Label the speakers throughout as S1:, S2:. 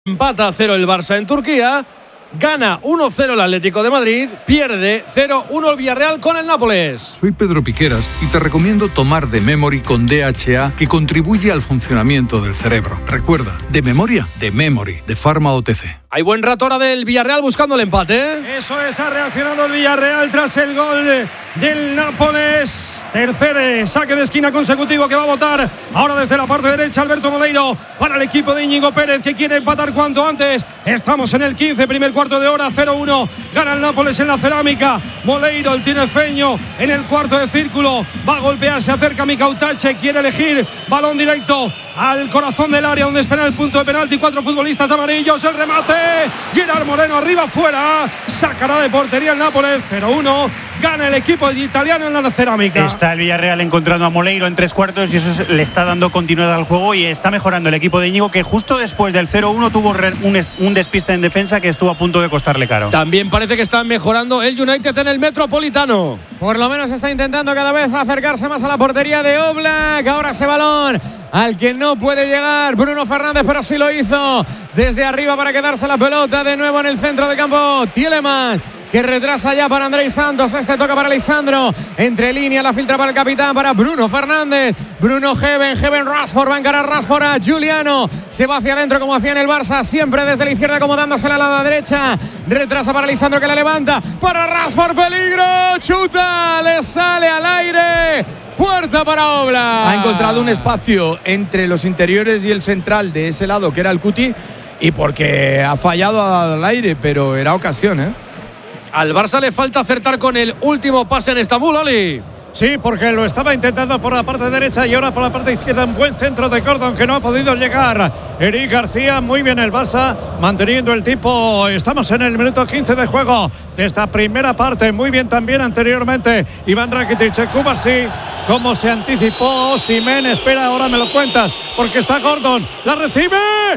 S1: Empata a 0 el Barça en Turquía, gana 1-0 el Atlético de Madrid, pierde 0-1 el Villarreal con el Nápoles.
S2: Soy Pedro Piqueras y te recomiendo tomar The Memory con DHA, que contribuye al funcionamiento del cerebro. Recuerda, de memoria, The Memory, de Pharma OTC.
S1: Hay buen rato ahora del Villarreal buscando el empate.
S3: Eso es, ha reaccionado el Villarreal tras el gol del Nápoles. Tercer saque de esquina consecutivo que va a botar ahora desde la parte derecha Alberto Moleiro para el equipo de Íñigo Pérez, que quiere empatar cuanto antes. Estamos en el 15, primer cuarto de hora, 0-1. Gana el Nápoles en la cerámica. Moleiro, el tinerfeño, en el cuarto de círculo. Va a golpear, se acerca Mika Utache, quiere elegir balón directo al corazón del área donde espera el punto de penalti. 4 futbolistas amarillos, el remate. Gerard Moreno arriba, fuera. Sacará de portería el Nápoles. 0-1. Gana el equipo italiano en la cerámica.
S4: Está el Villarreal encontrando a Moleiro en 3/4 y eso le está dando continuidad al juego y está mejorando el equipo de Íñigo, que justo después del 0-1 tuvo un despiste en defensa que estuvo a punto de costarle caro.
S1: También parece que está mejorando el United en el Metropolitano.
S5: Por lo menos está intentando cada vez acercarse más a la portería de Oblak. Ahora ese balón al que no puede llegar Bruno Fernández, pero sí lo hizo desde arriba para quedarse la pelota de nuevo en el centro de campo. Tielemans, que retrasa ya para Andrés Santos. Este toca para Lisandro. Entre líneas la filtra para el capitán, para Bruno Fernández. Bruno Heaven Rashford. Va a encarar Rashford a Giuliano. Se va hacia adentro como hacía en el Barça. Siempre desde la izquierda acomodándose a la derecha. Retrasa para Lisandro, que la levanta. Para Rashford. Peligro. Chuta. Le sale al aire. Puerta para Oblak.
S6: Ha encontrado un espacio entre los interiores y el central de ese lado, que era el Cuti. Y porque ha fallado al aire, pero era ocasión, ¿eh?
S1: Al Barça le falta acertar con el último pase en Estambul, Oli.
S3: Sí, porque lo estaba intentando por la parte derecha y ahora por la parte izquierda. Un buen centro de Gordon que no ha podido llegar. Eric García, muy bien el Barça, manteniendo el tipo. Estamos en el minuto 15 de juego de esta primera parte. Muy bien también anteriormente Iván Rakitic. Kubasi, como se anticipó Osimhen. Espera, ahora me lo cuentas, porque está Gordon. La recibe,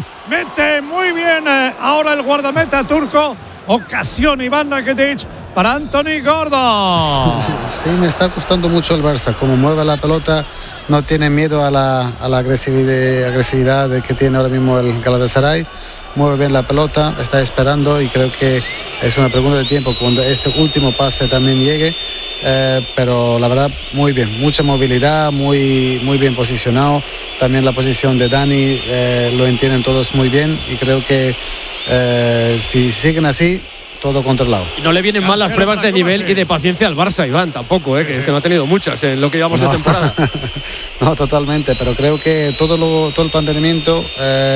S3: mete muy bien. Ahora el guardameta turco. Ocasión Iván Rakitic para Anthony Gordon.
S7: Sí, me está costando mucho el Barça. Como mueve la pelota, no tiene miedo a la agresividad que tiene ahora mismo el Galatasaray. Mueve bien la pelota, está esperando y creo que es una pregunta de tiempo cuando este último pase también llegue. Pero la verdad, muy bien, mucha movilidad, muy bien posicionado. También la posición de Dani lo entienden todos muy bien y creo que si siguen así, todo controlado.
S1: Y no le vienen mal las pruebas de nivel y de paciencia al Barça, Iván, tampoco, que no ha tenido muchas en lo que llevamos de temporada.
S7: No, totalmente, pero creo que todo el planteamiento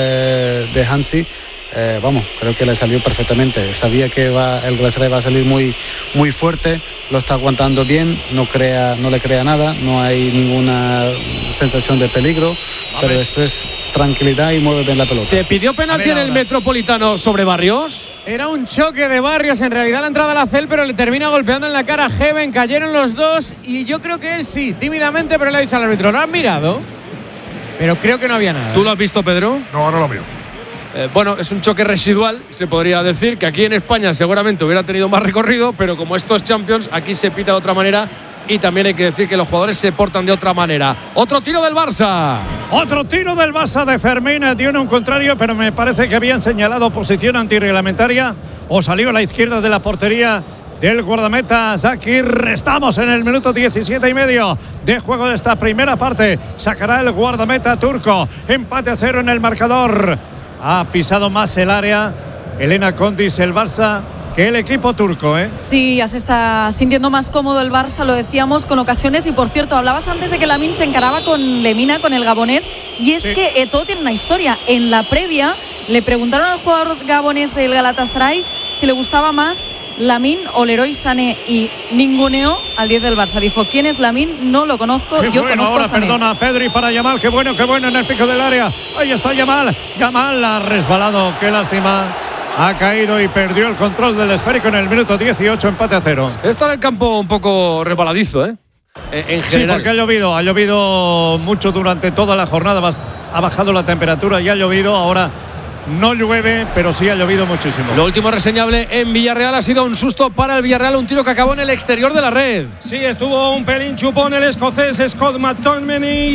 S7: de Hansi, creo que le salió perfectamente. Sabía que el Galatasaray va a salir muy fuerte, lo está aguantando bien, no le crea nada, no hay ninguna sensación de peligro, pero después tranquilidad y mueve bien la pelota.
S1: ¿Se pidió penalti en el Metropolitano sobre Barrios?
S5: Era un choque de Barrios, en realidad la entrada a la CEL, pero le termina golpeando en la cara a Heaven. Cayeron los dos y yo creo que él sí, tímidamente, pero le ha dicho al árbitro, ¿lo has mirado? Pero creo que no había nada.
S1: ¿Tú lo has visto, Pedro?
S8: No, ahora lo veo.
S1: Bueno, es un choque residual, se podría decir, que aquí en España seguramente hubiera tenido más recorrido, pero como esto es Champions, aquí se pita de otra manera y también hay que decir que los jugadores se portan de otra manera. Otro tiro del Barça.
S3: Otro tiro del Barça de Fermín, dio en un contrario, pero me parece que habían señalado posición antirreglamentaria o salió a la izquierda de la portería del guardameta Zakir. Estamos en el minuto 17,5 de juego de esta primera parte. Sacará el guardameta turco. Empate a 0 en el marcador. Ha pisado más el área Elena Condis, el Barça, que el equipo turco,
S9: Sí, ya se está sintiendo más cómodo el Barça, lo decíamos, con ocasiones. Y por cierto, hablabas antes de que Lamine se encaraba con Lemina, con el gabonés. Y es que todo tiene una historia. En la previa le preguntaron al jugador gabonés del Galatasaray si le gustaba más Lamine o Leroy Sané, y ninguneó al 10 del Barça. Dijo, ¿quién es Lamine? No lo conozco, yo conozco
S3: ahora
S9: a Sané.
S3: Perdona, Pedri para Yamal, qué bueno en el pico del área. Ahí está Yamal ha resbalado, qué lástima. Ha caído y perdió el control del esférico en el minuto 18, empate a 0.
S1: Está en el campo un poco resbaladizo, en general.
S3: Sí, porque ha llovido mucho durante toda la jornada, ha bajado la temperatura y ha llovido. Ahora no llueve, pero sí ha llovido muchísimo.
S1: Lo último reseñable en Villarreal ha sido un susto para el Villarreal, un tiro que acabó en el exterior de la red.
S3: Sí, estuvo un pelín chupón el escocés Scott McTominay.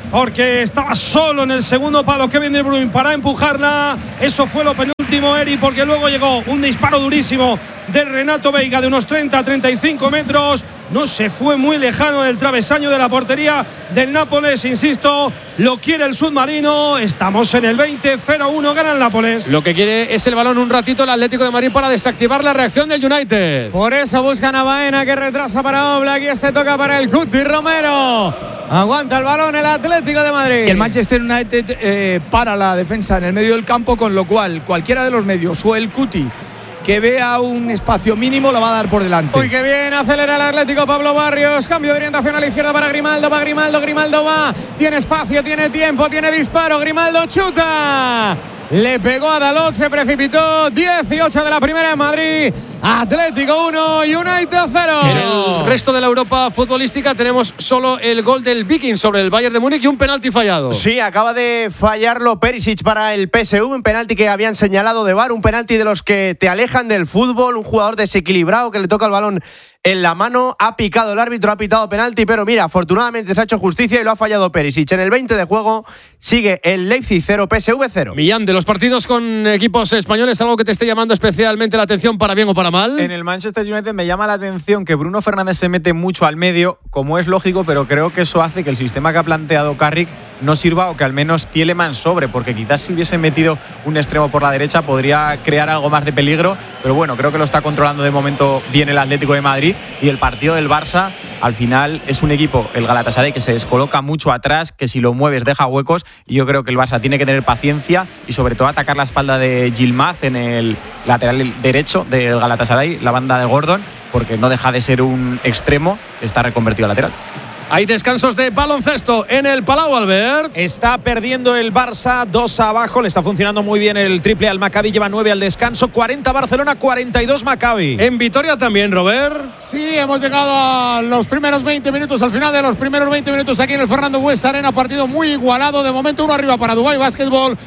S3: porque estaba solo en el segundo palo Kevin De Bruyne para empujarla. Eso fue lo penúltimo, Eri, porque luego llegó un disparo durísimo de Renato Veiga de unos 30-35 metros. No se fue muy lejano del travesaño de la portería del Nápoles, insisto, lo quiere el submarino. Estamos en el 20-0-1, gana el Nápoles.
S1: Lo que quiere es el balón un ratito el Atlético de Madrid para desactivar la reacción del United.
S5: Por eso buscan a Baena, que retrasa para Oblak, y este toca para el Cuti Romero. Aguanta el balón el Atlético de Madrid.
S6: Y el Manchester United para la defensa en el medio del campo, con lo cual cualquiera de los medios o el Cuti que vea un espacio mínimo lo va a dar por delante.
S5: Uy, qué bien, acelera el Atlético. Pablo Barrios, cambio de orientación a la izquierda para Grimaldo. Va Grimaldo, Grimaldo va, tiene espacio, tiene tiempo, tiene disparo. Grimaldo chuta, le pegó a Dalot, se precipitó. 18 de la primera en Madrid. Atlético 1, United 0.
S1: En el resto de la Europa futbolística tenemos solo el gol del Viking sobre el Bayern de Múnich y un penalti fallado.
S8: Sí, acaba de fallarlo Perisic para el PSV, un penalti que habían señalado de VAR, un penalti de los que te alejan del fútbol, un jugador desequilibrado que le toca el balón en la mano. Ha picado el árbitro, ha pitado penalti, pero mira, afortunadamente se ha hecho justicia y lo ha fallado Perisic. En el 20 de juego sigue el Leipzig 0, PSV 0.
S1: Millán, de los partidos con equipos españoles, ¿algo que te esté llamando especialmente la atención para bien o para mal?
S10: En el Manchester United me llama la atención que Bruno Fernández se mete mucho al medio, como es lógico, pero creo que eso hace que el sistema que ha planteado Carrick no sirva, o que al menos Tielemans sobre, porque quizás si hubiese metido un extremo por la derecha podría crear algo más de peligro, pero bueno, creo que lo está controlando de momento bien el Atlético de Madrid. Y el partido del Barça, al final es un equipo, el Galatasaray, que se descoloca mucho atrás, que si lo mueves deja huecos, y yo creo que el Barça tiene que tener paciencia y sobre todo atacar la espalda de Yilmaz en el lateral derecho del Galatasaray, la banda de Gordon, porque no deja de ser un extremo que está reconvertido a lateral.
S1: Hay descansos de baloncesto en el Palau, Albert.
S11: Está perdiendo el Barça 2 abajo. Le está funcionando muy bien el triple al Maccabi. Lleva 9 al descanso. 40 Barcelona, 42 Maccabi.
S1: En Vitoria también, Robert.
S12: Sí, hemos llegado a los primeros 20 minutos. Al final de los primeros 20 minutos aquí en el Fernando Buesa Arena. Partido muy igualado. De momento 1 arriba para Dubái Basketball.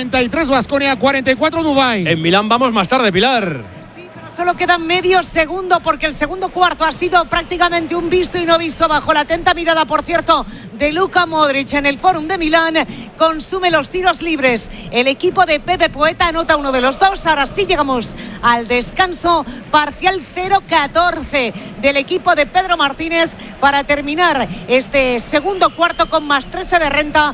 S12: 43 Baskonia, 44 Dubái.
S1: En Milán vamos más tarde, Pilar.
S13: Solo queda medio segundo porque el segundo cuarto ha sido prácticamente un visto y no visto, bajo la atenta mirada, por cierto, de Luka Modric en el Fórum de Milán. Consume los tiros libres el equipo de Pepe Poeta, anota uno de los dos. Ahora sí llegamos al descanso parcial, 0-14 del equipo de Pedro Martínez para terminar este segundo cuarto con más 13 de renta.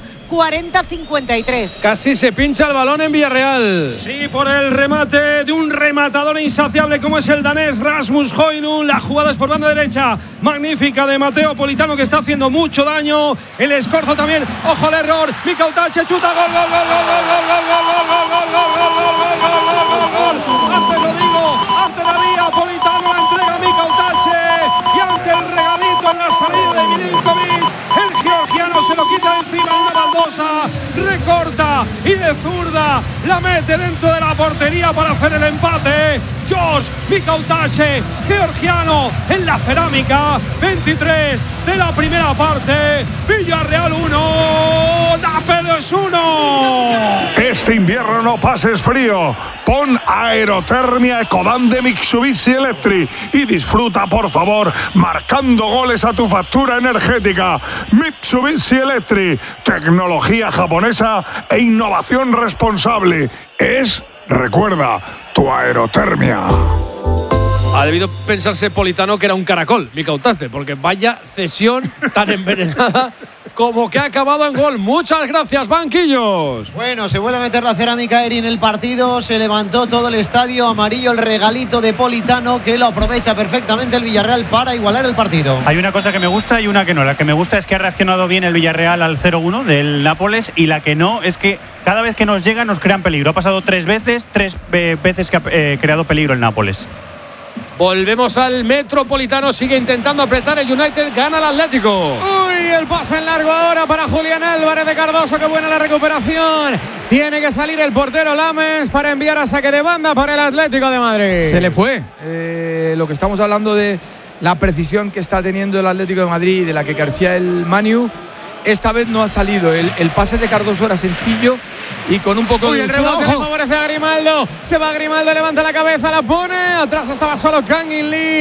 S13: 40-53.
S1: Casi se pincha el balón en Villarreal.
S3: Sí, por el remate de un rematador insaciable como es el danés Rasmus Højlund. La jugada es por banda derecha, magnífica, de Mateo Politano, que está haciendo mucho daño. El escorzo también, ojo al error. Mika Utache chuta, gol, gol, gol, gol, gol, gol, gol, gol, gol, gol, gol, gol, gol, gol, gol, gol, gol. Antes lo digo, antes la vía, Politano la entrega a Mika Utache, y ante el regalito en la salida de Milinkovic, el georgiano se lo quita encima en una baldosa, recorta y de zurda la mete dentro de la portería para hacer el empate. George Mika Utache, georgiano, en la cerámica. 23 de la primera parte. Villarreal 1, Nápoles 1.
S14: Este invierno no pases frío. Pon aerotermia Ecodan de Mitsubishi Electric y disfruta, por favor, marcando goles a tu factura energética. Mitsubishi Electric, tecnología japonesa e innovación responsable. Recuerda, tu aerotermia.
S1: Ha debido pensarse Politano que era un caracol, Mika Utache, porque vaya cesión tan envenenada como que ha acabado en gol. Muchas gracias, banquillos.
S15: Bueno, se vuelve a meter la cerámica Eri en el partido. Se levantó todo el estadio amarillo, el regalito de Politano, que lo aprovecha perfectamente el Villarreal para igualar el partido.
S4: Hay una cosa que me gusta y una que no. La que me gusta es que ha reaccionado bien el Villarreal al 0-1 del Nápoles, y la que no es que cada vez que nos llega nos crean peligro. Ha pasado 3 veces que ha creado peligro el Nápoles.
S1: Volvemos al Metropolitano, sigue intentando apretar el United, gana el Atlético.
S5: Uy, el pase en largo ahora para Julián Álvarez de Cardoso, qué buena la recuperación. Tiene que salir el portero Lames para enviar a saque de banda para el Atlético de Madrid.
S6: Se le fue. Lo que estamos hablando de la precisión que está teniendo el Atlético de Madrid, de la que carecía el Manu, esta vez no ha salido. El pase de Cardoso era sencillo y con un poco de...
S5: el rebote le favorece a Grimaldo. Se va Grimaldo, levanta la cabeza, la pone. Atrás estaba solo Kangin Lee.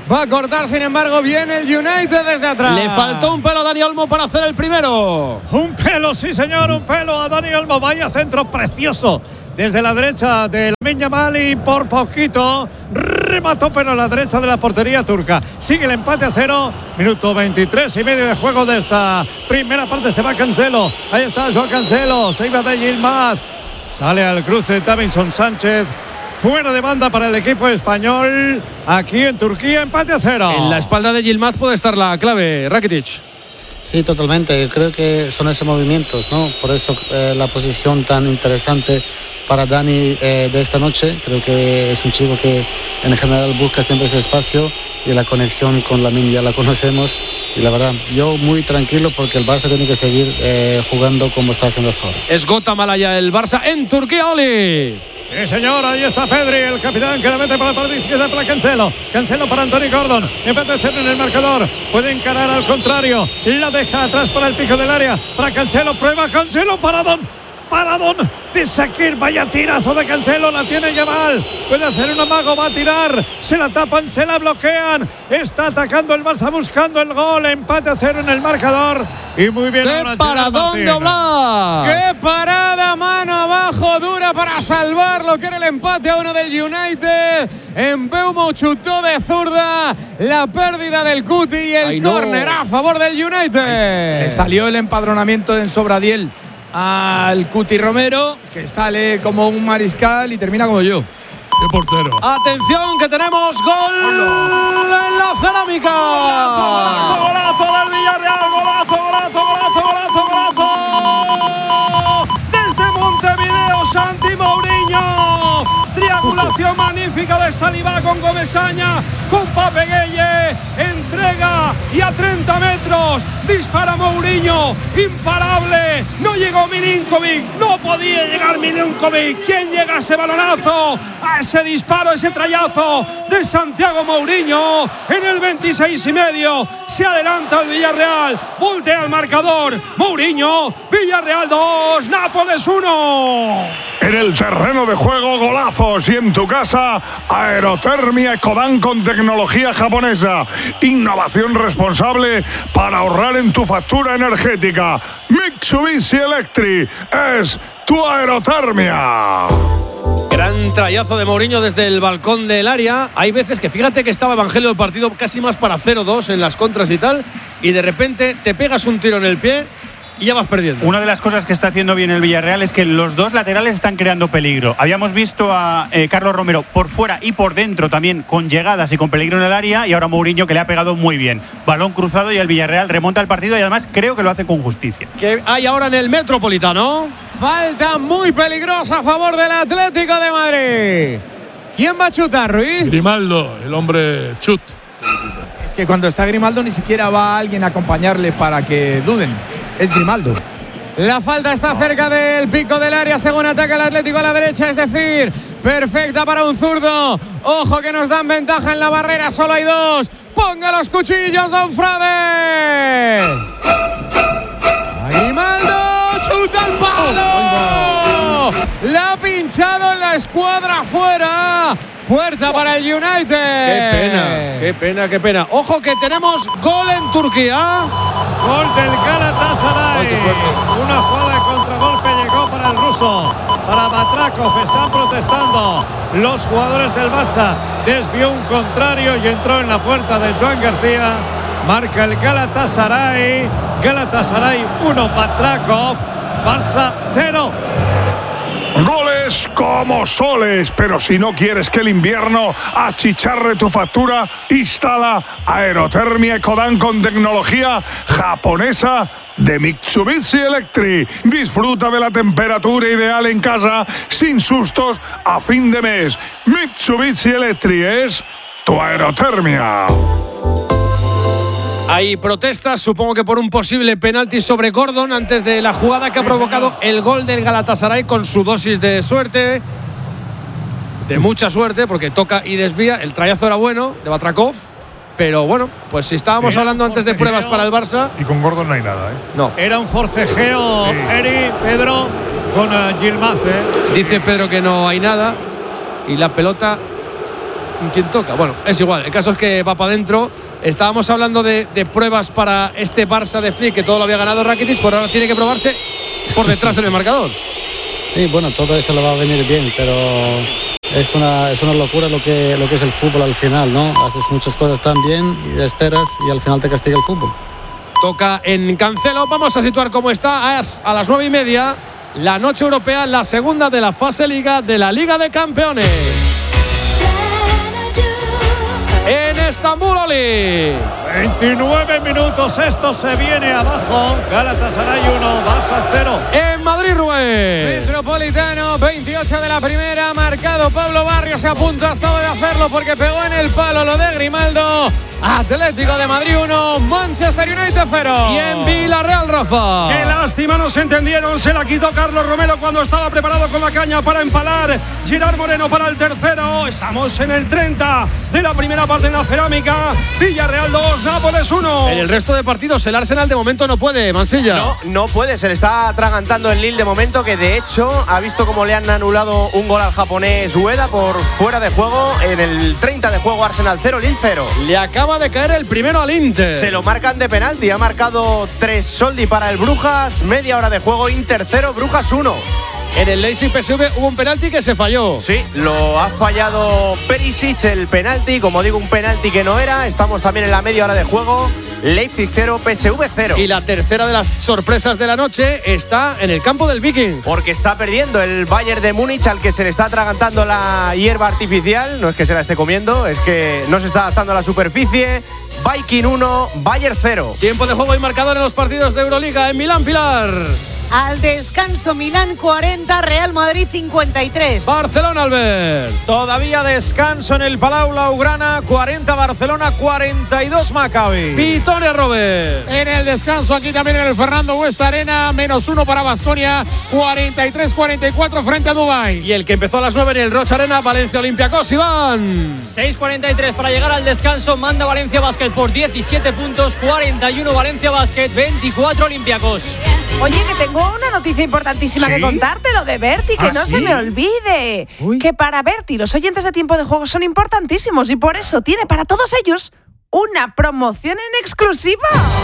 S5: Va a cortar, sin embargo, bien el United desde atrás.
S1: Le faltó un pelo a Dani Olmo para hacer el primero.
S3: Un pelo, sí señor, un pelo a Dani Olmo. Vaya centro precioso desde la derecha de Lamine Yamal y por poquito remató, pero a la derecha de la portería turca. Sigue el empate a 0, minuto 23 y medio de juego de esta primera parte. Se va Cancelo, ahí está Joao Cancelo, se iba de Yilmaz, sale al cruce Davinson Sánchez. Fuera de banda para el equipo español. Aquí en Turquía, empate a 0.
S1: En la espalda de Yilmaz puede estar la clave, Rakitic.
S7: Sí, totalmente. Yo creo que son esos movimientos, ¿no? Por eso la posición tan interesante para Dani de esta noche. Creo que es un chico que en general busca siempre ese espacio y la conexión con Lamine ya la conocemos. Y la verdad, yo muy tranquilo porque el Barça tiene que seguir jugando como está haciendo hasta ahora.
S1: Es Gota Malaya el Barça en Turquía, Oli.
S3: Sí, señor, ahí está Pedri, el capitán que la mete para la parte izquierda para Cancelo. Cancelo para Anthony Gordon. Empate a 0 en el marcador. Puede encarar al contrario. La deja atrás para el pico del área. Para Cancelo, prueba Cancelo, paradón de Shakir, vaya tirazo de Cancelo, la tiene Yamal, puede hacer un amago, va a tirar, se la tapan, se la bloquean, está atacando el Barça buscando el gol, empate a 0 en el marcador y muy bien.
S1: ¡Qué paradón de Oblak!
S5: ¡Qué parada, mano abajo, dura para salvar lo que era el empate a 1 del United! Mbeumo chutó de zurda, la pérdida del Cuti y el córner a favor del United.
S6: Le salió el empadronamiento de Enzo Bradiel al Cuti Romero, que sale como un mariscal y termina como yo.
S14: ¡Qué portero!
S1: ¡Atención, que tenemos gol en la cerámica!
S3: ¡Golazo del Villarreal! ¡Golazo! Desde Montevideo, Santi Mourinho. Triangulación magnífica de Saliba con Comesaña, con Pape Gueye, entrega y a 30 metros dispara Mourinho, imparable, no llegó Milinkovic, no podía llegar Milinkovic. ¿Quién llega a ese balonazo, a ese disparo, ese trayazo de Santiago Mourinho? En el 26,5 se adelanta el Villarreal, voltea el marcador, Mourinho, Villarreal 2, Nápoles 1.
S14: En el terreno de juego, golazos, y en tu casa, Aerotermia Ecodan con tecnología japonesa. Innovación responsable para ahorrar en tu factura energética. Mitsubishi Electric es tu Aerotermia.
S1: Gran trayazo de Mourinho desde el balcón del área. Hay veces que fíjate que estaba Evangelio del partido casi más para 0-2 en las contras y tal, y de repente te pegas un tiro en el pie y ya vas perdiendo.
S4: Una de las cosas que está haciendo bien el Villarreal es que los dos laterales están creando peligro. Habíamos visto a Carlos Romero por fuera y por dentro también con llegadas y con peligro en el área, y ahora Mourinho, que le ha pegado muy bien. Balón cruzado y el Villarreal remonta el partido, y además creo que lo hace con justicia.
S1: ¿Qué hay ahora en el Metropolitano?
S5: Falta muy peligrosa a favor del Atlético de Madrid. ¿Quién va a chutar, Ruiz?
S14: Grimaldo, el hombre chut.
S6: Es que cuando está Grimaldo ni siquiera va alguien a acompañarle para que duden. Es Grimaldo.
S5: La falta está cerca del pico del área según ataca el Atlético a la derecha, es decir, perfecta para un zurdo. Ojo que nos dan ventaja en la barrera, solo hay dos. Ponga los cuchillos, Don Frade. Grimaldo, chuta el palo. La ha pinchado en la escuadra afuera. Puerta para el United.
S1: Qué pena. Ojo que tenemos gol en Turquía.
S3: Gol del Galatasaray. Una jugada de contragolpe llegó para el ruso, para Batrakov. Están protestando los jugadores del Barça. Desvió un contrario y entró en la puerta de Joan García. Marca el Galatasaray. Galatasaray 1, Batrakov. Barça 0.
S14: Goles como soles, pero si no quieres que el invierno achicharre tu factura, instala Aerotermia Ecodan con tecnología japonesa de Mitsubishi Electric. Disfruta de la temperatura ideal en casa sin sustos a fin de mes. Mitsubishi Electric es tu Aerotermia.
S1: Hay protestas, supongo que por un posible penalti sobre Gordon antes de la jugada que ha provocado el gol del Galatasaray, con su dosis de suerte, de mucha suerte, porque toca y desvía. El trayazo era bueno de Batrakov, pero bueno, pues si estábamos hablando antes de pruebas para el Barça.
S14: Y con Gordon no hay nada, ¿eh?
S1: No.
S3: Era un forcejeo, Eri, Pedro, con Yilmaz.
S1: Dice Pedro que no hay nada y la pelota ¿Quién toca? Bueno, es igual. El caso es que va para adentro. Estábamos hablando de pruebas para este Barça de Flick, que todo lo había ganado Rakitic, por ahora tiene que probarse por detrás en el marcador.
S7: Sí, bueno, todo eso le va a venir bien, pero es una locura lo que es el fútbol al final, ¿no? Haces muchas cosas tan bien y esperas y al final te castiga el fútbol.
S1: Toca en Cancelo. Vamos a situar cómo está a las 9:30. La noche europea, la segunda de la fase Liga de la Liga de Campeones. En Estambul, Oli.
S3: 29 minutos, esto se viene abajo. Galatasaray 1, Barça 0.
S1: En Madrid, Rubén.
S5: Metropolitano, 28 de la primera, marcado Pablo Barrios, a punto ha estado de hacerlo porque pegó en el palo lo de Grimaldo. Atlético de Madrid 1, Manchester United 0.
S1: Y en Villarreal, Rafa.
S3: Qué lástima, no se entendieron. Se la quitó Carlos Romero cuando estaba preparado con la caña para empalar. Girard Moreno para el tercero. Estamos en el 30 de la primera parte en la cerámica. Villarreal 2, Nápoles 1.
S1: En el resto de partidos, el Arsenal de momento no puede, Mansilla.
S8: No puede, se le está atragantando el Lille de momento, que de hecho ha visto cómo le han anulado un gol al japonés Ueda por fuera de juego. En el 30 de juego, Arsenal 0, Lille 0.
S1: Le acaba de caer el primero al Inter.
S8: Se lo marcan de penalti. Ha marcado 3 Soldi para el Brujas. Media hora de juego, Inter 0, Brujas 1.
S1: En el Leipzig PSV hubo un penalti que se falló.
S8: Sí, lo ha fallado Perisic, el penalti. Como digo, un penalti que no era. Estamos también en la media hora de juego. Leipzig 0, PSV 0.
S1: Y la tercera de las sorpresas de la noche está en el campo del Viking.
S8: Porque está perdiendo el Bayern de Múnich, al que se le está atragantando la hierba artificial. No es que se la esté comiendo, es que no se está adaptando a la superficie. Viking 1, Bayern 0.
S1: Tiempo de juego y marcador en los partidos de Euroliga en Milán, Pilar.
S13: Al descanso, Milán 40, Real Madrid 53.
S1: Barcelona, Albert.
S11: Todavía descanso en el Palau Blaugrana, 40 Barcelona, 42 Maccabi.
S1: Pitonia, Robert.
S12: En el descanso, aquí también en el Fernando Buesa Arena, -1 para Baskonia, 43-44 frente a Dubái.
S1: Y el que empezó a las 9 en el Rocha Arena, Valencia Olympiacos, Iván.
S16: 6:43 para llegar al descanso, manda Valencia Basket por 17 puntos, 41 Valencia Basket, 24 Olympiacos.
S17: Oye, que tengo una noticia importantísima que contarte, lo de Berti, que no se me olvide. Que para Berti los oyentes de Tiempo de Juego son importantísimos y por eso tiene para todos ellos una promoción en exclusiva.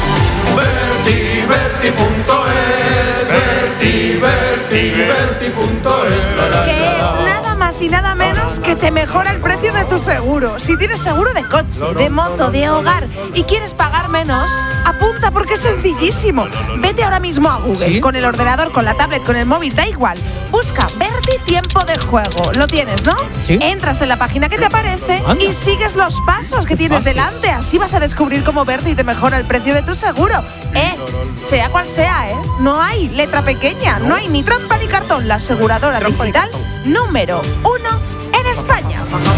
S17: Que es nada más y nada menos que te mejora el precio de tu seguro. Si tienes seguro de coche, de moto, de hogar y quieres pagar menos, apunta porque es sencillísimo. Vete ahora mismo a Google, con el ordenador, con la tablet, con el móvil, da igual. Busca Berti Tiempo de Juego. Lo tienes, ¿no? Sí. Entras en la página que te aparece y sigues los pasos que tienes delante. Así vas a descubrir cómo Berti te mejora el precio de tu seguro. Sea cual sea, no hay letra pequeña, no hay ni trampa ni cartón. La aseguradora digital número 1 en España.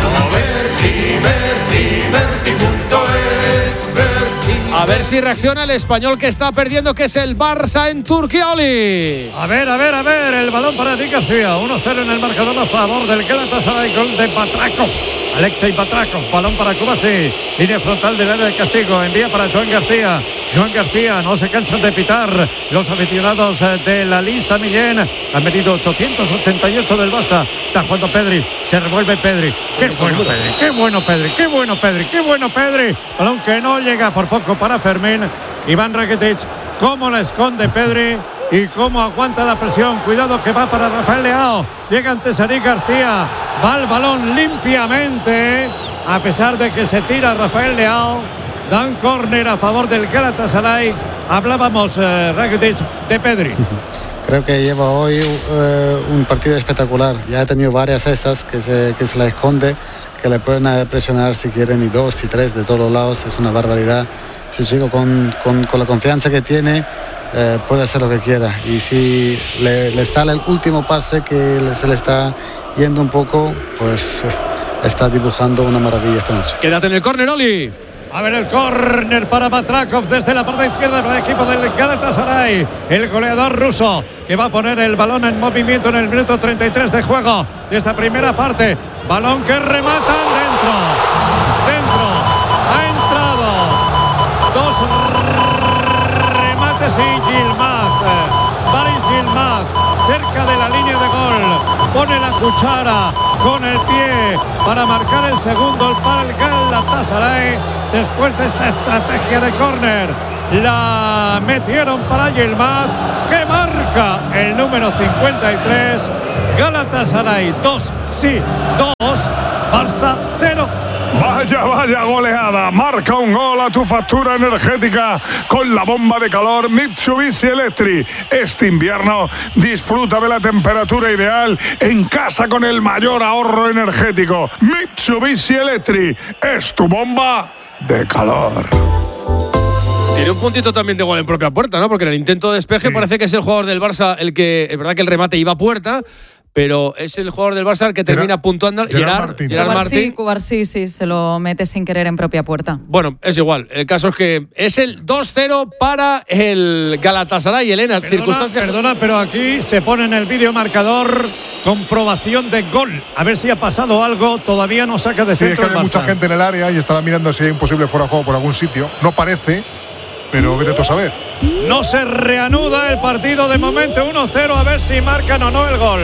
S1: A ver si reacciona el español que está perdiendo, que es el Barça en Turquía, Oli.
S3: A ver, el balón para Eric García. 1-0 en el marcador a favor del Galatasaray, gol de Batrakov. Alexei Batrakov, balón para Kubasi. Línea frontal del área de castigo, envía para Joan García. Joan García, no se cansan de pitar los aficionados de la Lisa Millén. Han venido 888 del Barça. Está jugando Pedri, se revuelve Pedri. Qué bueno Pedri, qué bueno Pedri, qué bueno Pedri, qué bueno Pedri. Balón que no llega por poco para Fermín. Iván Rakitic, cómo la esconde Pedri y cómo aguanta la presión. Cuidado que va para Rafael Leao. Llega antes Eric García. Va el balón limpiamente. A pesar de que se tira Rafael Leao. Dan córner a favor del Galatasaray. Hablábamos, Rakitic, de Pedri.
S7: Creo que lleva hoy un partido espectacular. Ya ha tenido varias esas que se la esconde, que le pueden presionar si quieren, y 2 y 3 de todos los lados. Es una barbaridad. Ese chico con la confianza que tiene puede hacer lo que quiera. Y si le sale el último pase que se le está yendo un poco, pues está dibujando una maravilla esta noche.
S1: Quédate en el córner, Oli.
S3: A ver el córner para Batrakov desde la parte izquierda para el equipo del Galatasaray. El goleador ruso que va a poner el balón en movimiento en el minuto 33 de juego de esta primera parte. Balón que rematan dentro. Ha entrado. 2 remates y Gilmaz. Baris Gilmaz cerca de la línea de gol. Pone la cuchara con el pie para marcar el segundo para el Galatasaray. Después de esta estrategia de córner, la metieron para Yilmaz, que marca el número 53. Galatasaray 2, sí, 2, Barça 0.
S14: Vaya goleada. Marca un gol a tu factura energética con la bomba de calor Mitsubishi Electric. Este invierno disfruta de la temperatura ideal en casa con el mayor ahorro energético. Mitsubishi Electric es tu bomba de calor.
S1: Tiene un puntito también de gol en propia puerta, ¿no? Porque en el intento de despeje parece que es el jugador del Barça el que, es verdad que el remate iba a puerta, pero es el jugador del Barça el que termina puntuando. Gerard Martín.
S9: Cubarsí, sí, se lo mete sin querer en propia puerta.
S1: Bueno, es igual. El caso es que es el 2-0 para el Galatasaray. Elena,
S3: Perdona, pero aquí se pone en el vídeo marcador comprobación de gol. A ver si ha pasado algo. Todavía no saca de centro.
S18: Es que hay mucha gente en el área y estará mirando si hay un posible fuera de juego por algún sitio. No parece, pero vete tú a saber.
S3: No se reanuda el partido de momento 1-0, a ver si marcan o no el gol.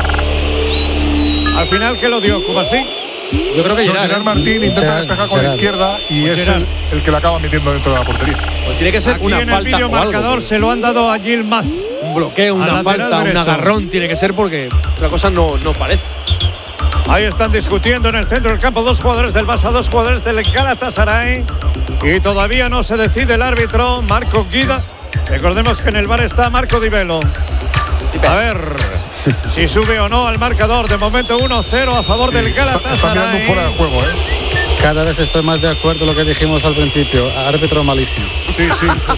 S3: Al final, ¿qué lo dio? ¿Cubarsí?
S1: Yo creo que
S18: Gerard Martín intenta despejar con la izquierda y es el que la acaba metiendo dentro de la portería.
S1: Pues tiene que ser
S3: aquí
S1: una
S3: en
S1: falta.
S3: El vídeo marcador se lo han dado a Yilmaz.
S1: Un bloqueo, una falta, un agarrón tiene que ser, porque otra cosa no parece.
S3: Ahí están discutiendo en el centro del campo dos jugadores del Barça, dos jugadores del Galatasaray. Y todavía no se decide el árbitro, Marco Guida. Recordemos que en el VAR está Marco Di Velo. A ver si sube o no al marcador. De momento 1-0 a favor del Galatasaray.
S18: Está mirando fuera de juego,
S7: Cada vez estoy más de acuerdo con lo que dijimos al principio. Árbitro malísimo.
S18: Sí.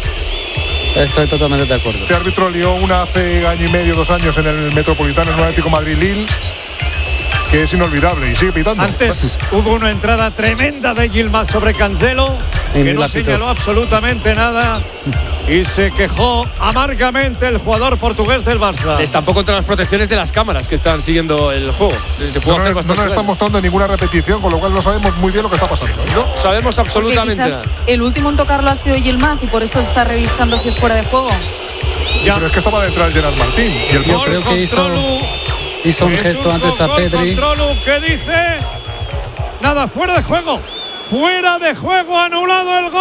S7: Estoy totalmente de acuerdo.
S18: Este árbitro lió una hace año y medio, 2 años en el Metropolitano, en un Atlético Madrid-Lille, que es inolvidable y sigue pitando.
S3: Antes hubo una entrada tremenda de Yilmaz sobre Cancelo, que no señaló absolutamente nada y se quejó amargamente el jugador portugués del Barça.
S1: Está un poco contra las protecciones de las cámaras que están siguiendo el juego.
S18: No nos están mostrando ninguna repetición, con lo cual no sabemos muy bien lo que está pasando.
S1: No sabemos absolutamente nada.
S9: El último en tocarlo ha sido Yilmaz y por eso se está revisando si es fuera de juego.
S18: Pero es que estaba detrás Gerard Martín. Y el
S7: Yo creo que hizo un gesto antes a Pedri.
S3: ¿Qué dice? Nada, fuera de juego. Fuera de juego, anulado el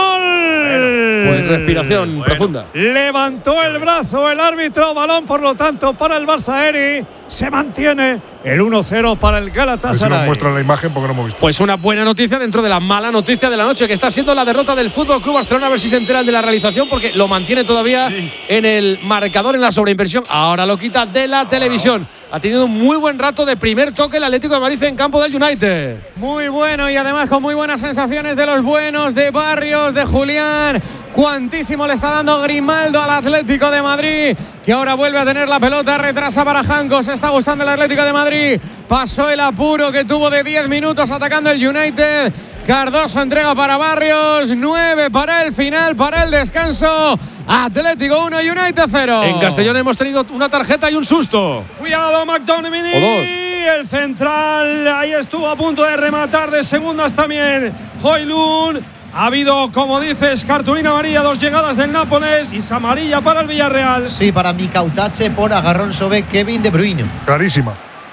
S3: gol.
S1: Pues respiración profunda.
S3: Levantó el brazo el árbitro, balón por lo tanto para el Barça. Eri se mantiene el 1-0 para el Galatasaray.
S18: A ver si nos muestra la imagen porque no hemos visto.
S1: Pues una buena noticia dentro de la mala noticia de la noche, que está siendo la derrota del Fútbol Club Barcelona. A ver si se enteran de la realización, porque lo mantiene todavía en el marcador, en la sobreinversión. Ahora lo quita de la televisión. Ha tenido un muy buen rato de primer toque el Atlético de Madrid en campo del United.
S5: Muy bueno y además con muy buenas sensaciones de los buenos, de Barrios, de Julián. Cuantísimo le está dando Grimaldo al Atlético de Madrid, que ahora vuelve a tener la pelota, retrasa para Janko. Se está gustando el Atlético de Madrid. Pasó el apuro que tuvo de 10 minutos atacando el United. Cardoso entrega para Barrios, 9 para el final, para el descanso. Atlético 1, United 0.
S1: En Castellón hemos tenido una tarjeta y un susto.
S3: Cuidado, McTominay. El central, ahí estuvo a punto de rematar de segundas también Højlund. Ha habido, como dices, cartulina amarilla, 2 llegadas del Nápoles y amarilla para el Villarreal.
S15: Sí, para Mikautache por agarrón sobre Kevin De Bruyne.
S18: Clarísima.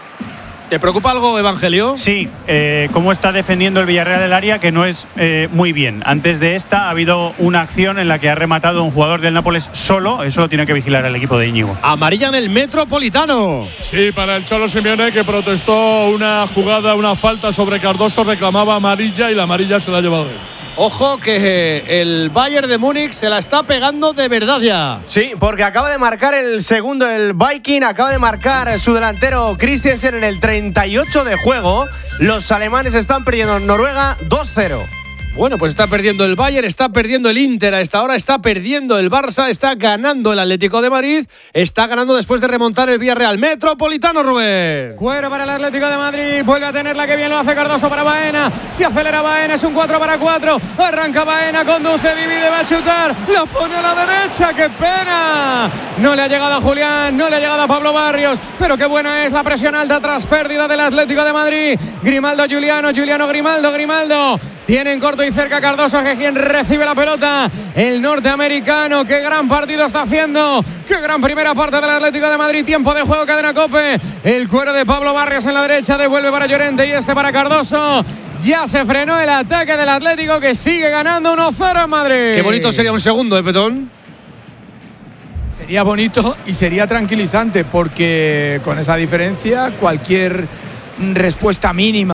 S1: ¿Te preocupa algo, Evangelio?
S4: Sí, cómo está defendiendo el Villarreal el área, que no es muy bien. Antes de esta ha habido una acción en la que ha rematado un jugador del Nápoles solo. Eso lo tiene que vigilar el equipo de Íñigo.
S1: Amarilla en el Metropolitano.
S19: Sí, para el Cholo Simeone, que protestó una jugada, una falta sobre Cardoso, reclamaba amarilla y la amarilla se la ha llevado él.
S1: Ojo que el Bayern de Múnich se la está pegando de verdad ya.
S8: Sí, porque acaba de marcar el segundo el Viking, acaba de marcar su delantero Christensen en el 38 de juego. Los alemanes están perdiendo en Noruega 2-0.
S1: Bueno, pues está perdiendo el Bayern, está perdiendo el Inter a esta hora, está perdiendo el Barça, está ganando el Atlético de Madrid, está ganando después de remontar el Villarreal. Metropolitano, Rubén.
S5: Cuero para el Atlético de Madrid, vuelve a tenerla, que bien lo hace Cardoso para Baena. Se acelera Baena, es un 4-4. Arranca Baena, conduce, divide, va a chutar, la pone a la derecha, ¡qué pena! No le ha llegado a Julián, no le ha llegado a Pablo Barrios, pero qué buena es la presión alta tras pérdida del Atlético de Madrid. Grimaldo, Juliano, Grimaldo. Tienen corto y cerca Cardoso, que es quien recibe la pelota. El norteamericano, qué gran partido está haciendo. Qué gran primera parte del Atlético de Madrid. Tiempo de juego, cadena COPE. El cuero de Pablo Barrios en la derecha, devuelve para Llorente y este para Cardoso. Ya se frenó el ataque del Atlético, que sigue ganando 1-0 en Madrid.
S1: Qué bonito sería un segundo, Petón.
S6: Sería bonito y sería tranquilizante, porque con esa diferencia cualquier respuesta mínima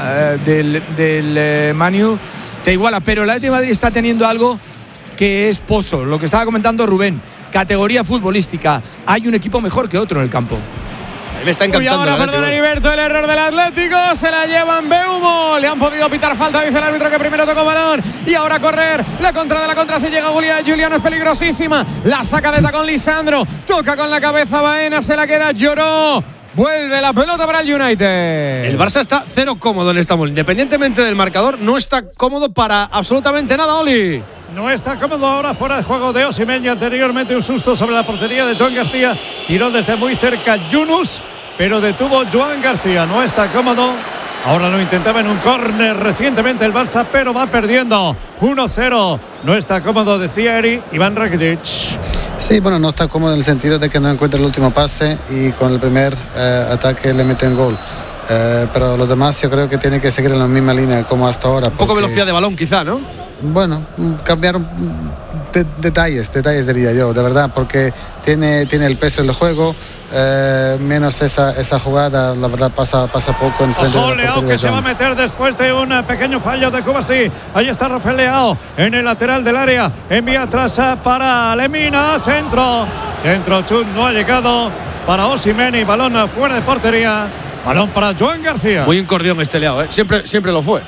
S6: del Manu te iguala. Pero el Atlético de Madrid está teniendo algo que es pozo, lo que estaba comentando Rubén, categoría futbolística. Hay un equipo mejor que otro en el campo.
S1: Me está encantando.
S5: Y ahora, perdón, Heriberto, el error del Atlético. Se la llevan Beumo. Le han podido pitar falta, dice el árbitro, que primero tocó balón. Y ahora correr. La contra de la contra. Se llega Juliano, es peligrosísima. La saca de tacón Lisandro. Toca con la cabeza Baena. Se la queda Lloró. Vuelve la pelota para el United.
S1: El Barça está cero cómodo en Estambul. Independientemente del marcador, no está cómodo para absolutamente nada, Oli.
S3: No está cómodo ahora, fuera de juego de Osimhen. Anteriormente un susto sobre la portería de Joan García. Tiró desde muy cerca Yunus, pero detuvo Joan García. No está cómodo. Ahora lo intentaba en un córner recientemente el Barça, pero va perdiendo 1-0. No está cómodo, decía Iván Rakitic.
S7: Sí, bueno, no está cómodo en el sentido de que no encuentra el último pase y con el primer ataque le meten gol. Pero los demás yo creo que tiene que seguir en la misma línea como hasta ahora.
S1: Un poco velocidad de balón quizá, ¿no?
S7: Bueno, cambiaron detalles diría yo, de verdad, porque tiene el peso del juego, menos esa jugada, la verdad pasa poco en frente.
S3: Ojo, Leao, que se va a meter después de un pequeño fallo de Kovacic. Ahí está Rafael Leao en el lateral del área, envía atrás para Lemina, centro chut, no ha llegado para Osimhen y balón fuera de portería, balón para Joan García.
S1: Muy encordión este Leao, ¿eh? Siempre lo fue.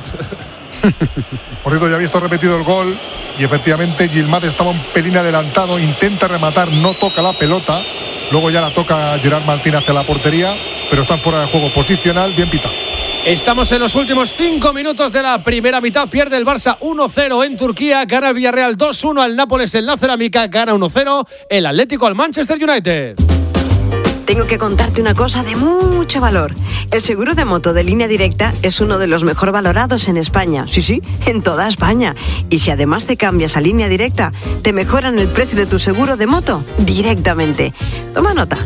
S18: Por cierto, ya he visto repetido el gol y efectivamente Yilmaz estaba un pelín adelantado, intenta rematar, no toca la pelota, luego ya la toca Gerard Martín hacia la portería, pero están fuera de juego posicional, bien pitado.
S1: Estamos en los últimos 5 minutos de la primera mitad. Pierde el Barça 1-0 en Turquía, gana el Villarreal 2-1 al Nápoles en la Cerámica, gana 1-0 el Atlético al Manchester United.
S20: Tengo que contarte una cosa de mucho valor. El seguro de moto de Línea Directa es uno de los mejor valorados en España. Sí, en toda España. Y si además te cambias a Línea Directa, te mejoran el precio de tu seguro de moto directamente. Toma nota,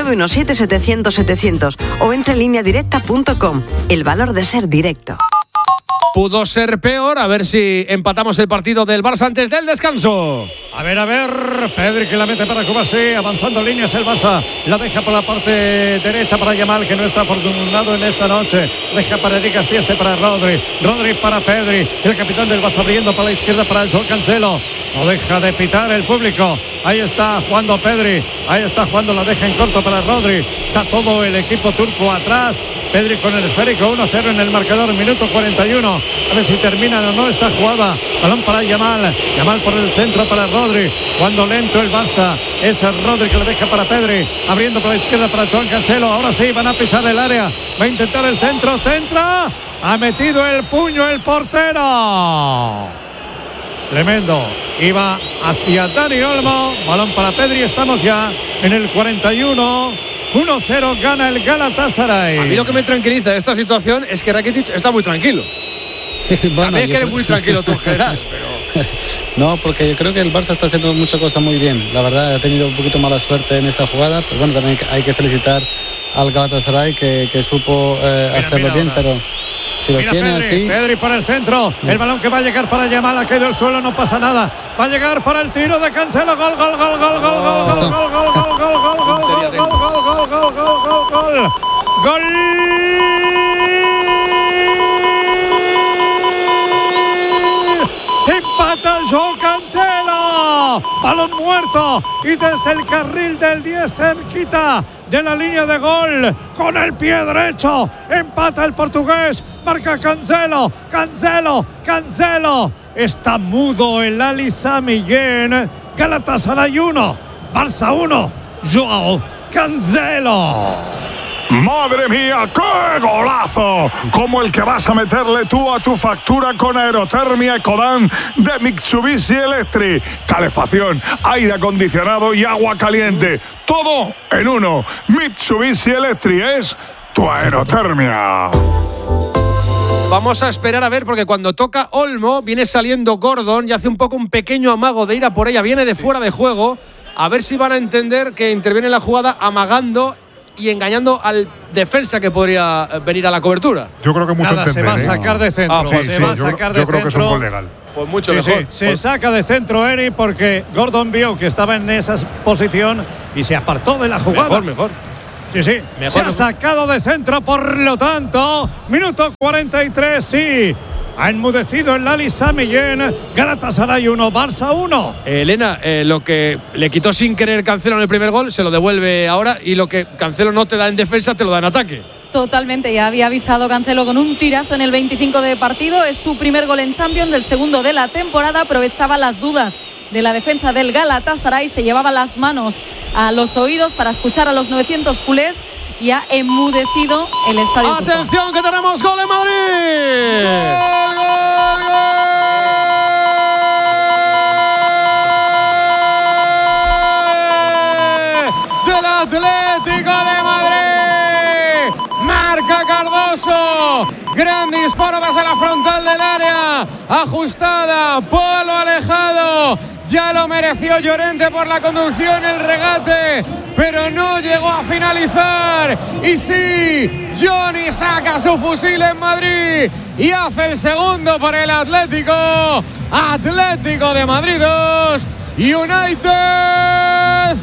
S20: 917-700-700 o entra en lineadirecta.com. El valor de ser directo.
S1: Pudo ser peor, a ver si empatamos el partido del Barça antes del descanso.
S3: A ver, Pedri que la mete para Kovacic, avanzando líneas el Barça, la deja por la parte derecha para Yamal, que no está afortunado en esta noche, deja para Eric García, para Rodri para Pedri, el capitán del Barça abriendo para la izquierda para Joao Cancelo, no deja de pitar el público, ahí está jugando Pedri, ahí está jugando, la deja en corto para Rodri, está todo el equipo turco atrás. Pedri con el esférico, 1-0 en el marcador, minuto 41. A ver si terminan o no esta jugada. Balón para Yamal por el centro para Rodri. Cuando lento el Barça, es Rodri que le deja para Pedri, abriendo por la izquierda para Joan Cancelo. Ahora sí, van a pisar el área, va a intentar el centro, centra, ha metido el puño el portero. Tremendo, iba hacia Dani Olmo, balón para Pedri, estamos ya en el 41. 1-0 gana el Galatasaray.
S1: A mí lo que me tranquiliza de esta situación es que Rakitic está muy tranquilo.
S7: Sí, bueno,
S1: a mí es que eres muy tranquilo tú en general. Pero...
S7: No, porque yo creo que el Barça está haciendo muchas cosas muy bien. La verdad, ha tenido un poquito mala suerte en esa jugada, pero bueno, también hay que felicitar al Galatasaray que supo hacerlo bien, pero... Si lo tiene así.
S3: Pedri para el centro, el balón que va a llegar para Yamal, ha caído al suelo, no pasa nada. Va a llegar para el tiro de Cancelo, gol. Empata Joao Cancelo, balón muerto y desde el carril del 10 cerquita de la línea de gol, con el pie derecho, empata el portugués, marca Cancelo, está mudo el Ali Sami Yen. Galatasaray 1, Barça 1, Joao Cancelo.
S14: ¡Madre mía, qué golazo! Como el que vas a meterle tú a tu factura con Aerotermia Ecodan de Mitsubishi Electric. Calefacción, aire acondicionado y agua caliente. Todo en uno. Mitsubishi Electric es tu aerotermia.
S1: Vamos a esperar a ver, porque cuando toca Olmo viene saliendo Gordon y hace un poco un pequeño amago de ir a por ella, viene de fuera de juego, a ver si van a entender que interviene en la jugada amagando y engañando al defensa que podría venir a la cobertura.
S18: Yo creo que mucho
S3: Nada, se va a sacar de centro.
S18: Yo creo que es un gol legal.
S1: Pues mucho
S3: sí,
S1: mejor.
S3: Sí, se saca de centro Eric porque Gordon vio que estaba en esa posición y se apartó de la jugada.
S1: Mejor.
S3: Sí, sí. Se ha sacado de centro, por lo tanto, minuto 43, sí. Ha enmudecido el Lali Sami Yen. Galatasaray 1, Barça 1.
S1: Elena, lo que le quitó sin querer Cancelo en el primer gol, se lo devuelve ahora, y lo que Cancelo no te da en defensa, te lo da en ataque.
S9: Totalmente, ya había avisado Cancelo con un tirazo en el 25 de partido. Es su primer gol en Champions, el segundo de la temporada. Aprovechaba las dudas de la defensa del Galatasaray, se llevaba las manos a los oídos para escuchar a los 900 culés y ha enmudecido el estadio.
S1: ¡Atención, que tenemos gol en Madrid!
S5: ¡Gol del Atlético de Madrid! Marca Cardoso. Gran disparo desde la frontal del área. Ajustada, palo alejado. Ya lo mereció Llorente por la conducción, el regate, pero no llegó a finalizar. Y sí, Johnny saca su fusil en Madrid y hace el segundo por el Atlético. Atlético de Madrid 2, United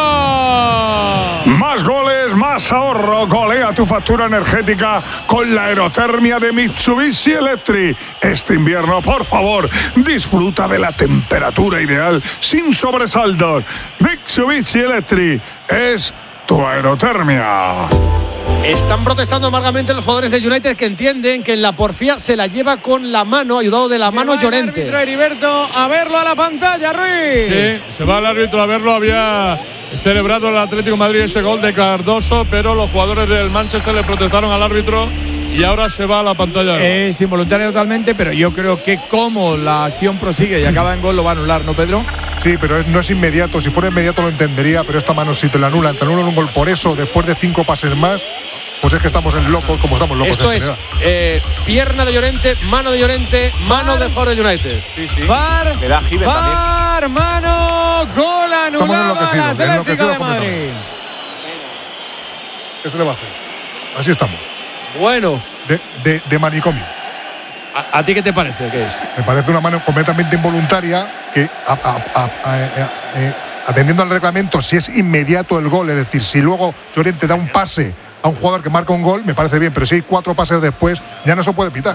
S5: 0.
S14: Más goles, más ahorro. Golea tu factura energética con la aerotermia de Mitsubishi Electric. Este invierno, por favor, disfruta de la temperatura ideal sin sobresaltos. Mitsubishi Electric es tu aerotermia.
S1: Están protestando amargamente los jugadores del United, que entienden que en la porfía se la lleva con la mano, ayudado de la mano Llorente.
S5: El árbitro Heriberto a verlo a la pantalla, Ruiz.
S19: Sí, se va el árbitro a verlo. Había celebrado el Atlético de Madrid ese gol de Cardoso, pero los jugadores del Manchester le protestaron al árbitro y ahora se va a la pantalla.
S6: Es involuntario totalmente, pero yo creo que como la acción prosigue y acaba en gol, lo va a anular, ¿no, Pedro?
S18: Sí, pero no es inmediato. Si fuera inmediato lo entendería, pero esta mano si te la anulan, un gol por eso, después de 5 pases más, pues es que estamos en locos, como estamos locos.
S1: Esto es pierna de Llorente, mano de Llorente, mano de jugador del United.
S10: Sí, sí.
S5: Bar,
S10: Me da Giver
S5: bar, mano, gol anulado al Atlético de Madrid.
S18: ¿Qué se le va a hacer? Así estamos.
S1: Bueno.
S18: De manicomio.
S1: ¿A ti qué te parece? ¿Qué es?
S18: Me parece una mano completamente involuntaria que, atendiendo al reglamento, si es inmediato el gol, es decir, si luego Llorente da un pase a un jugador que marca un gol, me parece bien, pero si hay 4 pases después, ya no se puede pitar.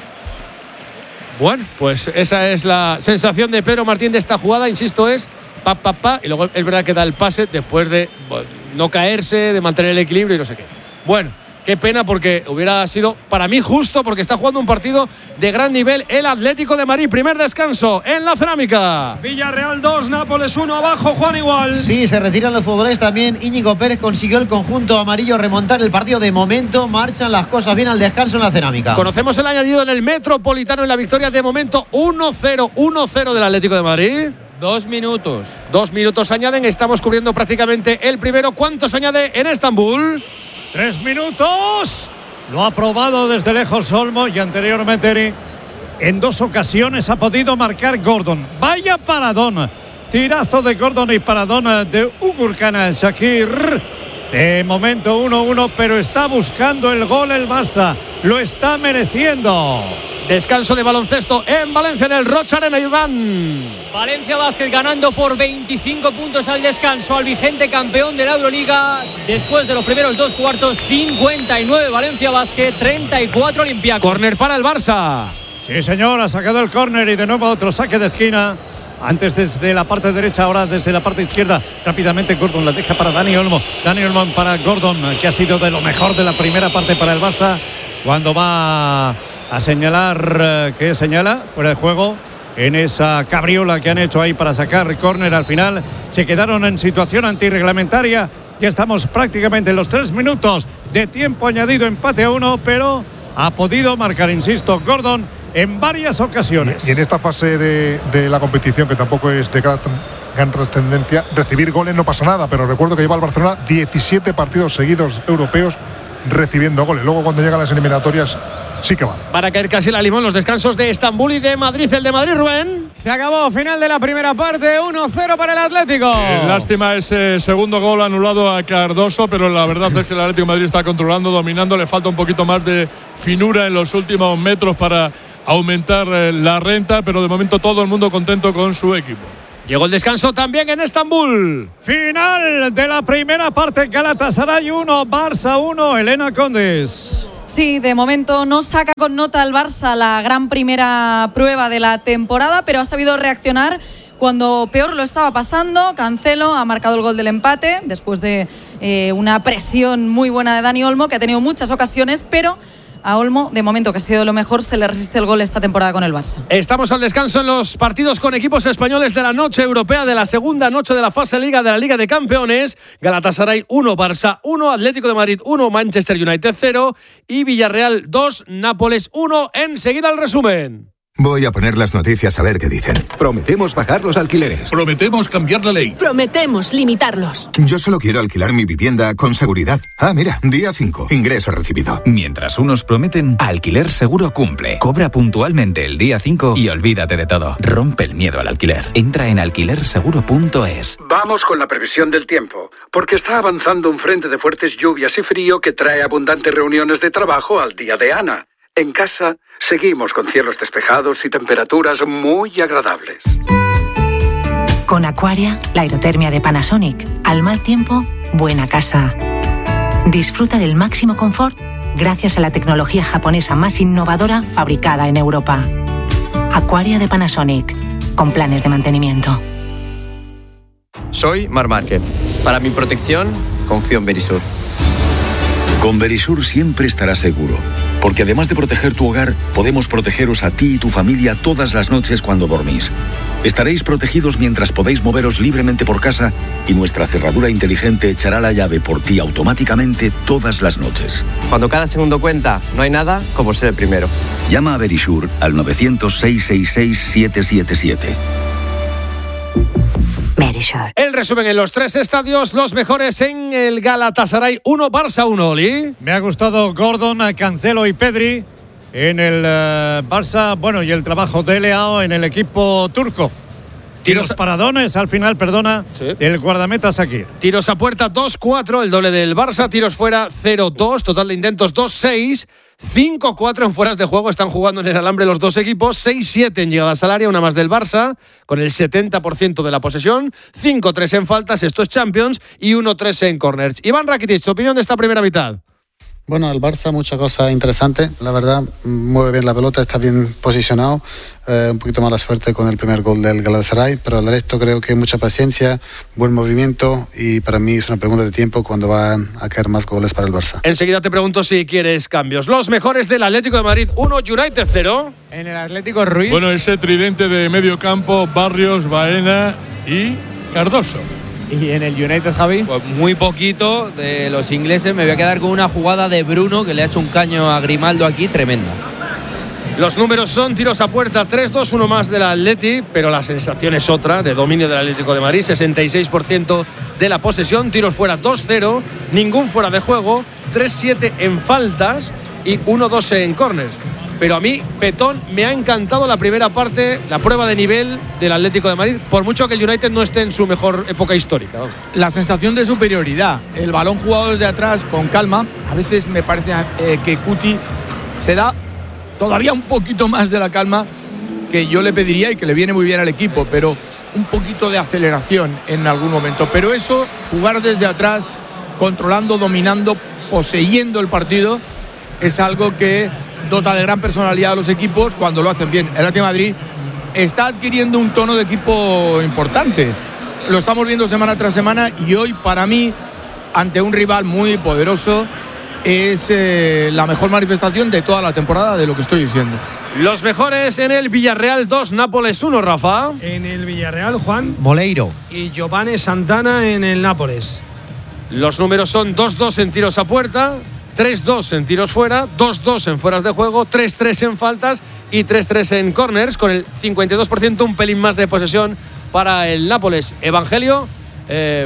S1: Bueno, pues esa es la sensación de Pedro Martín de esta jugada, insisto, es pa, y luego es verdad que da el pase después de no caerse, de mantener el equilibrio y no sé qué. Bueno, qué pena, porque hubiera sido para mí justo, porque está jugando un partido de gran nivel el Atlético de Madrid. Primer descanso en la Cerámica.
S3: Villarreal 2, Nápoles 1, abajo, Juan igual.
S15: Sí, se retiran los futbolistas también. Íñigo Pérez consiguió el conjunto amarillo remontar el partido. De momento marchan las cosas bien al descanso en la Cerámica.
S1: Conocemos el añadido en el Metropolitano en la victoria de momento 1-0 del Atlético de Madrid.
S10: 2 minutos.
S1: 2 minutos añaden, estamos cubriendo prácticamente el primero. ¿Cuántos añade en Estambul?
S3: 3 minutos. Lo ha probado desde lejos Olmo y anteriormente Eric. En 2 ocasiones ha podido marcar Gordon. Vaya paradón. Tirazo de Gordon y paradón de Ugurkan Shakir. De momento 1-1, pero está buscando el gol el Barça. Lo está mereciendo.
S1: Descanso de baloncesto en Valencia, en el Rocha Arena, Iván.
S16: Valencia Basket ganando por 25 puntos al descanso al vigente campeón de la Euroliga. Después de los primeros 2 cuartos, 59 Valencia Basket, 34 Olympiacos.
S1: Córner para el Barça.
S3: Sí, señor, ha sacado el córner y de nuevo otro saque de esquina. Antes desde la parte derecha, ahora desde la parte izquierda. Rápidamente Gordon la deja para Dani Olmo. Dani Olmo para Gordon, que ha sido de lo mejor de la primera parte para el Barça. Cuando va a señalar, que señala fuera de juego en esa cabriola que han hecho ahí para sacar córner. Al final se quedaron en situación antirreglamentaria. Ya estamos prácticamente en los 3 minutos de tiempo añadido, empate a 1, pero ha podido marcar, insisto, Gordon en varias ocasiones.
S18: Y en esta fase de la competición, que tampoco es de gran trascendencia, recibir goles no pasa nada, pero recuerdo que lleva el Barcelona 17 partidos seguidos europeos recibiendo goles. Luego, cuando llegan las eliminatorias, sí que vale.
S1: Para caer casi la limón los descansos de Estambul y de Madrid. El de Madrid, Rubén.
S5: Se acabó, final de la primera parte, 1-0 para el Atlético.
S19: Lástima ese segundo gol anulado a Cardoso, pero la verdad es que el Atlético de Madrid está controlando, dominando. Le falta un poquito más de finura en los últimos metros para aumentar la renta, pero de momento todo el mundo contento con su equipo.
S1: Llegó el descanso también en Estambul.
S3: Final de la primera parte, Galatasaray 1, Barça 1, Elena Condes.
S9: Sí, de momento no saca con nota al Barça la gran primera prueba de la temporada, pero ha sabido reaccionar cuando peor lo estaba pasando. Cancelo ha marcado el gol del empate después de una presión muy buena de Dani Olmo, que ha tenido muchas ocasiones, pero a Olmo, de momento que ha sido lo mejor, se le resiste el gol esta temporada con el Barça.
S1: Estamos al descanso en los partidos con equipos españoles de la noche europea, de la segunda noche de la fase Liga de la Liga de Campeones. Galatasaray 1, Barça 1, Atlético de Madrid 1, Manchester United 0 y Villarreal 2, Nápoles 1. Enseguida el resumen.
S21: Voy a poner las noticias a ver qué dicen. Prometemos bajar los alquileres.
S22: Prometemos cambiar la ley. Prometemos limitarlos.
S21: Yo solo quiero alquilar mi vivienda con seguridad. Ah, mira, día 5, ingreso recibido.
S23: Mientras unos prometen, Alquiler Seguro cumple. Cobra puntualmente el día 5 y olvídate de todo. Rompe el miedo al alquiler. Entra en alquilerseguro.es.
S24: Vamos con la previsión del tiempo, porque está avanzando un frente de fuertes lluvias y frío que trae abundantes reuniones de trabajo al día de Ana. En casa, seguimos con cielos despejados y temperaturas muy agradables.
S22: Con Aquaria, la aerotermia de Panasonic. Al mal tiempo, buena casa. Disfruta del máximo confort gracias a la tecnología japonesa más innovadora fabricada en Europa. Aquaria de Panasonic, con planes de mantenimiento.
S25: Soy Mar Márquez. Para mi protección, confío en Verisur.
S26: Con Verisur siempre estarás seguro, porque además de proteger tu hogar, podemos protegeros a ti y tu familia todas las noches cuando dormís. Estaréis protegidos mientras podéis moveros libremente por casa y nuestra cerradura inteligente echará la llave por ti automáticamente todas las noches.
S25: Cuando cada segundo cuenta, no hay nada como ser el primero.
S26: Llama a Verisur al 900-666-777.
S1: El resumen en los tres estadios, los mejores en el Galatasaray 1, Barça 1, Oli.
S3: Me ha gustado Gordon, Cancelo y Pedri en el Barça, bueno, y el trabajo de Leao en el equipo turco. Tiros paradones al final, sí. El guardameta Sakir.
S1: Tiros a puerta 2-4, el doble del Barça. Tiros fuera 0-2, total de intentos 2-6. 5-4 en fueras de juego, están jugando en el alambre los dos equipos. 6-7 en llegadas al área, una más del Barça, con el 70% de la posesión. 5-3 en faltas, esto es Champions. Y 1-3 en corners. Iván Rakitic, tu opinión de esta primera mitad.
S7: Bueno, el Barça, mucha cosa interesante, la verdad, mueve bien la pelota, está bien posicionado, un poquito mala suerte con el primer gol del Galatasaray, pero el resto creo que mucha paciencia, buen movimiento y para mí es una pregunta de tiempo cuando van a caer más goles para el Barça.
S1: Enseguida te pregunto si quieres cambios. Los mejores del Atlético de Madrid 1, United 0.
S5: En el Atlético Ruiz.
S19: Bueno, ese tridente de medio campo, Barrios, Baena y Cardoso.
S5: ¿Y en el United, Javi?
S27: Pues muy poquito de los ingleses. Me voy a quedar con una jugada de Bruno que le ha hecho un caño a Grimaldo aquí, tremenda.
S1: Los números son tiros a puerta 3-2, uno más del Atleti, pero la sensación es otra, de dominio del Atlético de Madrid, 66% de la posesión, tiros fuera 2-0, ningún fuera de juego, 3-7 en faltas y 1-2 en corners. Pero a mí, Petón, me ha encantado la primera parte, la prueba de nivel del Atlético de Madrid, por mucho que el United no esté en su mejor época histórica.
S6: La sensación de superioridad, el balón jugado desde atrás con calma. A veces me parece que Cuti se da todavía un poquito más de la calma que yo le pediría y que le viene muy bien al equipo, pero un poquito de aceleración en algún momento. Pero eso, jugar desde atrás, controlando, dominando, poseyendo el partido, es algo que dota de gran personalidad a los equipos cuando lo hacen bien. El Atlético de Madrid está adquiriendo un tono de equipo importante. Lo estamos viendo semana tras semana y hoy, para mí, ante un rival muy poderoso, es la mejor manifestación de toda la temporada de lo que estoy diciendo.
S1: Los mejores en el Villarreal 2, Nápoles 1, Rafa.
S3: En el Villarreal, Juan
S15: Moleiro
S3: y Giovanni Santana en el Nápoles.
S1: Los números son 2-2 en tiros a puerta, 3-2 en tiros fuera, 2-2 en fueras de juego, 3-3 en faltas y 3-3 en corners, con el 52%, un pelín más de posesión para el Nápoles. Evangelio,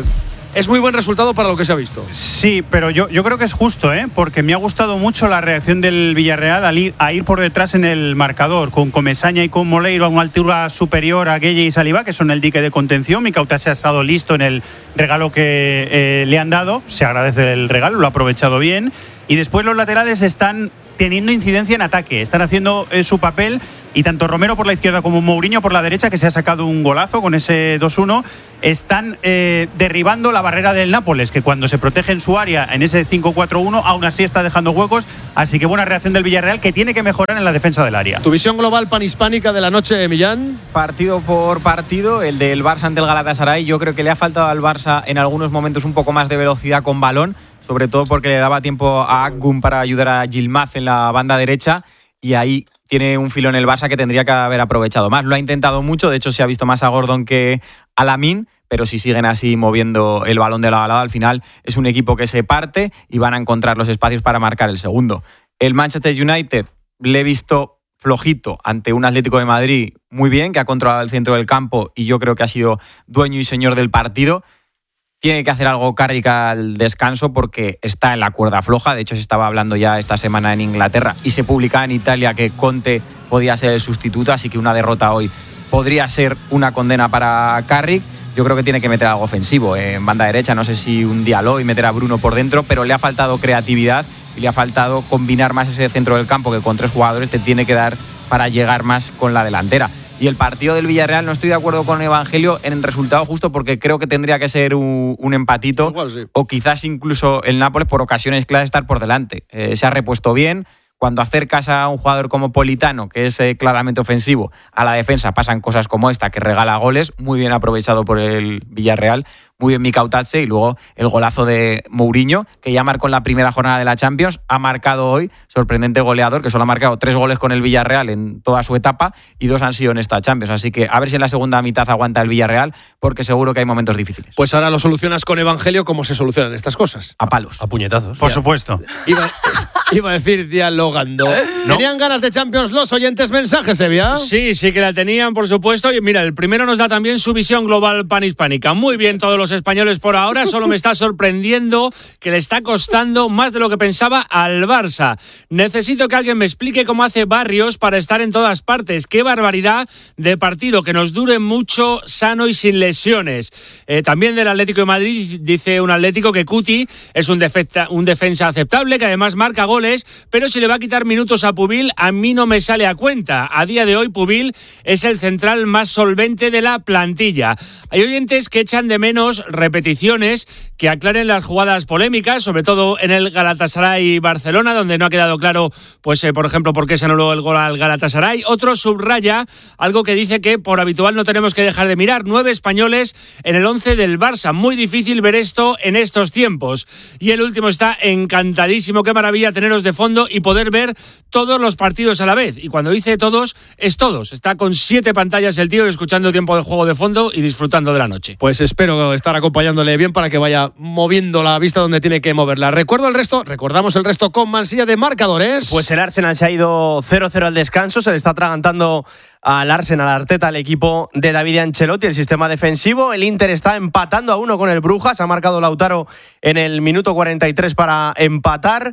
S1: es muy buen resultado para lo que se ha visto.
S2: Sí, pero yo creo que es justo, porque me ha gustado mucho la reacción del Villarreal a ir por detrás en el marcador, con Comesaña y con Moleiro a una altura superior a Gueye y Saliba, que son el dique de contención. Mikautas ha estado listo en el regalo que le han dado, se agradece el regalo, lo ha aprovechado bien. Y después los laterales están teniendo incidencia en ataque, están haciendo su papel, y tanto Romero por la izquierda como Mourinho por la derecha, que se ha sacado un golazo con ese 2-1, están derribando la barrera del Nápoles, que cuando se protege en su área en ese 5-4-1 aún así está dejando huecos. Así que buena reacción del Villarreal, que tiene que mejorar en la defensa del área.
S1: Tu visión global panhispánica de la noche, Millán.
S10: Partido por partido, el del Barça ante el Galatasaray, yo creo que le ha faltado al Barça en algunos momentos un poco más de velocidad con balón, sobre todo porque le daba tiempo a Akgün para ayudar a Yilmaz en la banda derecha, y ahí tiene un filón el Barça que tendría que haber aprovechado más. Lo ha intentado mucho, de hecho se ha visto más a Gordon que a Lamine, pero si siguen así moviendo el balón de lado a lado, al final es un equipo que se parte y van a encontrar los espacios para marcar el segundo. El Manchester United le he visto flojito ante un Atlético de Madrid muy bien, que ha controlado el centro del campo y yo creo que ha sido dueño y señor del partido. Tiene que hacer algo Carrick al descanso porque está en la cuerda floja. De hecho, se estaba hablando ya esta semana en Inglaterra y se publicaba en Italia que Conte podía ser el sustituto, así que una derrota hoy podría ser una condena para Carrick. Yo creo que tiene que meter algo ofensivo en banda derecha, no sé si un Diallo y meter a Bruno por dentro, pero le ha faltado creatividad y le ha faltado combinar más ese centro del campo que con 3 jugadores te tiene que dar para llegar más con la delantera. Y el partido del Villarreal, no estoy de acuerdo con Evangelio en el resultado justo porque creo que tendría que ser un empatito. Igual, sí. O quizás incluso el Nápoles por ocasiones clave estar por delante. Se ha repuesto bien. Cuando acercas a un jugador como Politano, que es claramente ofensivo, a la defensa pasan cosas como esta, que regala goles, muy bien aprovechado por el Villarreal, muy bien Mikautatse, y luego el golazo de Mourinho, que ya marcó en la primera jornada de la Champions, ha marcado hoy, sorprendente goleador, que solo ha marcado 3 goles con el Villarreal en toda su etapa y 2 han sido en esta Champions. Así que a ver si en la segunda mitad aguanta el Villarreal, porque seguro que hay momentos difíciles.
S1: Pues ahora lo solucionas con Evangelio, ¿cómo se solucionan estas cosas?
S10: A palos.
S4: A puñetazos.
S2: Por supuesto.
S1: Iba a decir dialogando. ¿No? ¿Tenían ganas de Champions los oyentes? Mensajes, Sevilla.
S8: Sí que la tenían, por supuesto. Y mira, el primero nos da también su visión global panhispánica. Muy bien todos los españoles por ahora. Solo me está sorprendiendo que le está costando más de lo que pensaba al Barça. Necesito que alguien me explique cómo hace Barrios para estar en todas partes. Qué barbaridad de partido, que nos dure mucho, sano y sin lesiones. También del Atlético de Madrid dice un Atlético que Cuti es un defensa aceptable, que además marca goles, pero si le va a quitar minutos a Pubil, a mí no me sale a cuenta. A día de hoy Pubil es el central más solvente de la plantilla. Hay oyentes que echan de menos repeticiones, que aclaren las jugadas polémicas, sobre todo en el Galatasaray-Barcelona, donde no ha quedado claro, pues por ejemplo, por qué se anuló el gol al Galatasaray. Otro subraya algo que dice que por habitual no tenemos que dejar de mirar. 9 españoles en el 11 del Barça. Muy difícil ver esto en estos tiempos. Y el último está encantadísimo. Qué maravilla teneros de fondo y poder ver todos los partidos a la vez. Y cuando dice todos, es todos. Está con 7 pantallas el tío, escuchando tiempo de juego de fondo y disfrutando de la noche.
S1: Pues espero estar acompañándole bien para que vaya moviendo la vista donde tiene que moverla. Recordamos el resto con Mansilla de marcadores.
S4: Pues el Arsenal se ha ido 0-0 al descanso, se le está atragantando al Arsenal, Arteta, al equipo de David Ancelotti, el sistema defensivo. El Inter está empatando a 1 con el Brujas, ha marcado Lautaro en el minuto 43 para empatar.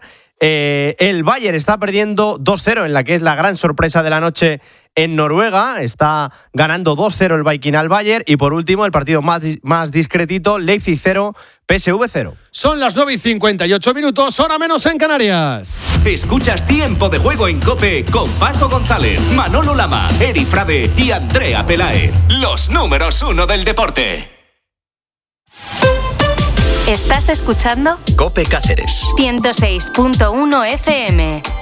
S4: El Bayern está perdiendo 2-0 en la que es la gran sorpresa de la noche en Noruega. Está ganando 2-0 el Viking al Bayern. Y por último, el partido más discretito, Leipzig 0, PSV 0.
S1: Son las 9:58, hora menos en Canarias.
S11: Escuchas Tiempo de Juego en COPE con Paco González, Manolo Lama, Eri Frade y Andrea Peláez. Los números 1 del deporte.
S22: ¿Estás escuchando?
S11: COPE Cáceres
S22: 106.1 FM.